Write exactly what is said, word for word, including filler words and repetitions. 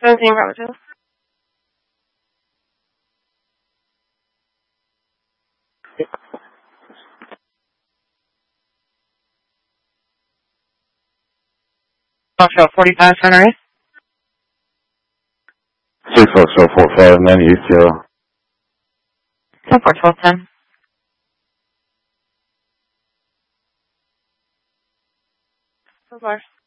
seventeen Bravo two. Foxtrot forty-five, center eight. six Foxtrot four five, nine East Sierra. ten four, twelve ten. So far.